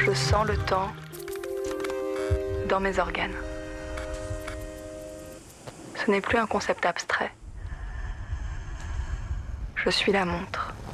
Je sens le temps dans mes organes. Ce n'est plus un concept abstrait. Je suis la montre.